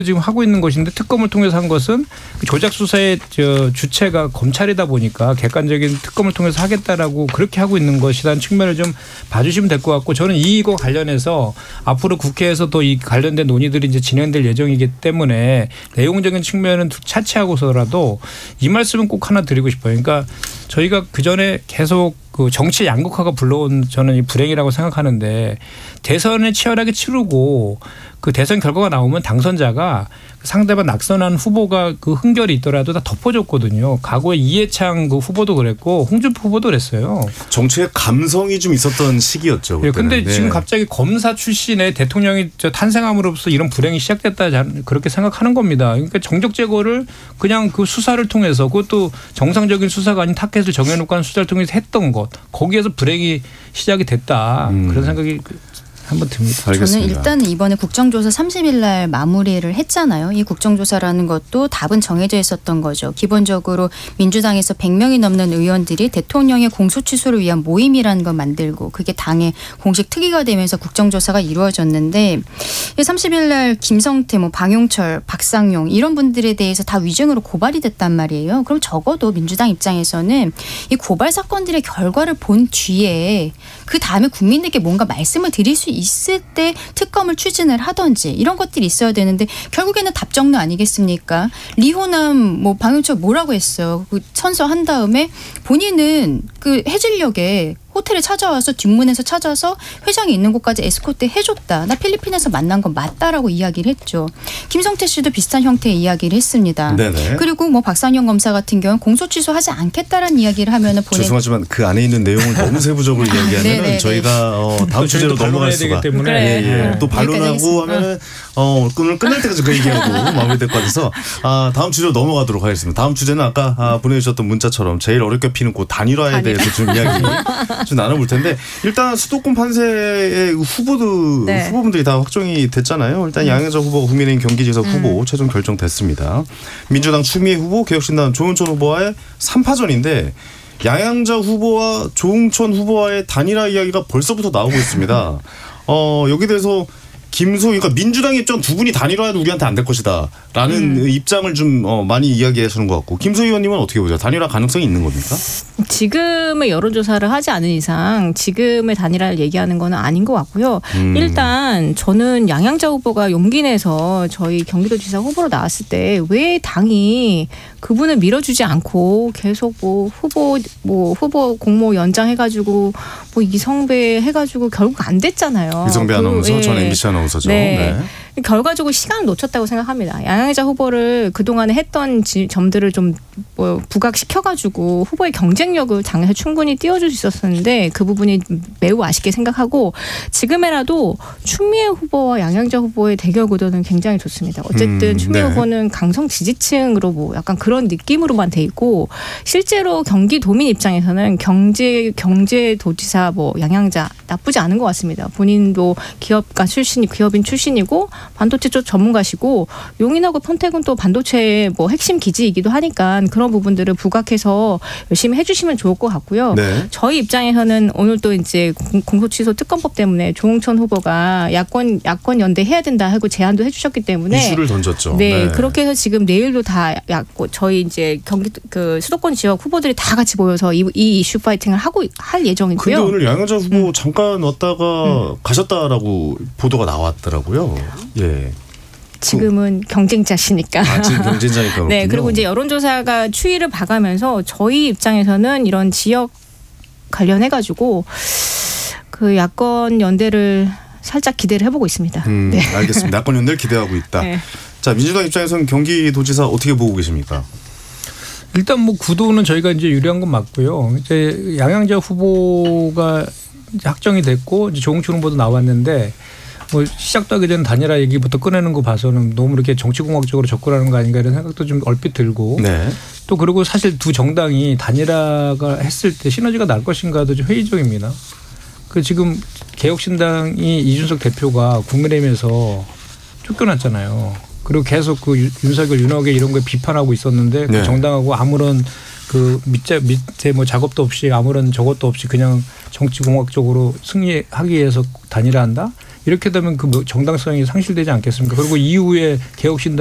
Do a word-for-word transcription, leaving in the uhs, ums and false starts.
지금 하고 있는 것인데 특검을 통해서 한 것은 조작 수사의 저 주체가 검찰이다 보니까 객관적인 특검을 통해서 하겠다라고 그렇게 하고 있는 것이라는 측면을 좀 봐주시면 될 것 같고 저는 이거 관련해서 앞으로 국회에서도 이 관련된 논의들이 이제 진행될 예정이기 때문에 내용적인 측면은 차치하고서라도 이 말씀은 꼭 하나 드리고 싶어요. 그러니까 저희가 그 전에 계속 그 정치 양극화가 불러온 저는 이 불행이라고 생각하는데 대선을 치열하게 치르고 그 대선 결과가 나오면 당선자가 상대방 낙선한 후보가 그 흥결이 있더라도 다 덮어줬거든요. 과거에 이해창 그 후보도 그랬고 홍준표 후보도 그랬어요. 정치의 감성이 좀 있었던 시기였죠. 그런데 예, 네. 지금 갑자기 검사 출신의 대통령이 저 탄생함으로써 이런 불행이 시작됐다 그렇게 생각하는 겁니다. 그러니까 정적 제거를 그냥 그 수사를 통해서 그것도 정상적인 수사가 아닌 타켓을 정해놓고 하는 수사를 통해서 했던 것 거기에서 불행이 시작이 됐다. 음. 그런 생각이 한번 듭니다. 알겠습니다. 저는 일단 이번에 국정조사 삼십 일 날 마무리를 했잖아요. 이 국정조사라는 것도 답은 정해져 있었던 거죠. 기본적으로 민주당에서 백 명이 넘는 의원들이 대통령의 공소취소를 위한 모임이라는 걸 만들고 그게 당의 공식 특위가 되면서 국정조사가 이루어졌는데 삼십 일 날 김성태, 뭐 방용철, 박상용 이런 분들에 대해서 다 위증으로 고발이 됐단 말이에요. 그럼 적어도 민주당 입장에서는 이 고발 사건들의 결과를 본 뒤에 그 다음에 국민에게 뭔가 말씀을 드릴 수 있을 때 특검을 추진을 하든지 이런 것들이 있어야 되는데 결국에는 답정너 아니겠습니까? 리호남 뭐 방용철 뭐라고 했어요? 그 선서한 다음에 본인은 그 해질녘에 호텔에 찾아와서 뒷문에서 찾아서 회장이 있는 곳까지 에스코트 해줬다. 나 필리핀에서 만난 건 맞다라고 이야기를 했죠. 김성태 씨도 비슷한 형태의 이야기를 했습니다. 네네. 그리고 뭐 박상영 검사 같은 경우는 공소 취소하지 않겠다라는 이야기를 하면은 본인 죄송하지만 그 안에 있는 내용을 너무 세부적으로 이야기하면 저희가 어, 다음 주제로 넘어갈 수가 때문에 예, 예. 또 반론하고 하면은 어, 오늘 끝날 때까지 그 얘기하고 마무리될 것 같아서 아, 다음 주제로 넘어가도록 하겠습니다. 다음 주제는 아까 아, 보내주셨던 문자처럼 제일 어렵게 피는 그 단일화에 단일화. 대해서 좀 이야기 좀 나눠볼 텐데 일단 수도권 판세의 후보들 네. 후보분들이 다 확정이 됐잖아요. 일단 음. 양현자 후보가 국민의힘 경기지사 음. 후보 최종 결정됐습니다. 민주당 추미애 후보, 개혁신당 조은천 후보와의 삼 파전인데 양양자 후보와 조응천 후보와의 단일화 이야기가 벌써부터 나오고 있습니다. 어, 여기 대해서 김소희, 그러니까 민주당 입장 두 분이 단일화해도 우리한테 안 될 것이다 라는 음. 입장을 좀 어, 많이 이야기하시는 것 같고 김소희 의원님은 어떻게 보세요? 단일화 가능성이 있는 겁니까? 지금의 여론조사를 하지 않은 이상 지금의 단일화를 얘기하는 건 아닌 것 같고요. 음. 일단 저는 양양자 후보가 용기 내서 저희 경기도지사 후보로 나왔을 때 왜 당이 그분을 밀어주지 않고 계속 뭐 후보 뭐 후보 공모 연장해가지고 뭐 이성배 해가지고 결국 안 됐잖아요. 이성배 아나운서, 그, 전 엠비씨 아나운서죠. 네. 네. 결과적으로 시간을 놓쳤다고 생각합니다. 양양자 후보를 그동안에 했던 지, 점들을 좀 뭐 부각시켜가지고 후보의 경쟁력을 당에서 충분히 띄워줄 수 있었는데 그 부분이 매우 아쉽게 생각하고 지금이라도 추미애 후보와 양양자 후보의 대결 구도는 굉장히 좋습니다. 어쨌든 음, 추미애 네. 후보는 강성 지지층으로 뭐 약간 그런 느낌으로만 돼 있고 실제로 경기도민 입장에서는 경제 경제도지사 뭐 양양자 나쁘지 않은 것 같습니다. 본인도 기업가 출신이 기업인 출신이고 반도체 쪽 전문가시고 용인하고 평택은 또 반도체의 뭐 핵심 기지이기도 하니까 그런 부분들을 부각해서 열심히 해주시면 좋을 것 같고요. 네. 저희 입장에서는 오늘 또 이제 공소취소 특검법 때문에 조응천 후보가 야권 야권 연대 해야 된다 하고 제안도 해주셨기 때문에 이슈를 던졌죠. 네, 네. 그렇게 해서 지금 내일도 다 야권 저희 이제 경기 그 수도권 지역 후보들이 다 같이 모여서 이, 이 이슈 파이팅을 하고 할 예정이고요. 근데 오늘 양현자 후보 음. 잠깐 왔다가 음. 가셨다라고 보도가 나왔더라고요. 예. 지금은 경쟁자시니까. 아, 지금 경쟁자니까. 네, 그리고 이제 여론조사가 추이를 봐가면서 저희 입장에서는 이런 지역 관련해가지고 그 야권 연대를 살짝 기대를 해보고 있습니다. 음, 네. 알겠습니다. 야권 연대를 기대하고 있다. 네. 자, 민주당 입장에서는 경기도지사 어떻게 보고 계십니까? 일단 뭐 구도는 저희가 이제 유리한 건 맞고요. 이제 양양자 후보가 이제 확정이 됐고 이제 조응천 후보도 나왔는데. 뭐 시작도 하기 전에 단일화 얘기부터 꺼내는 거 봐서는 너무 이렇게 정치공학적으로 접근하는 거 아닌가 이런 생각도 좀 얼핏 들고 네. 또 그리고 사실 두 정당이 단일화가 했을 때 시너지가 날 것인가도 좀 회의적입니다. 그 지금 개혁신당이 이준석 대표가 국민의힘에서 쫓겨났잖아요. 그리고 계속 그 윤석열, 윤석열 이런 거 비판하고 있었는데 그 네. 정당하고 아무런 그 밑에 밑에 뭐 작업도 없이 아무런 저것도 없이 그냥 정치공학적으로 승리하기 위해서 단일화한다? 이렇게 되면 그 정당성이 상실되지 않겠습니까? 그리고 이후에 개혁신당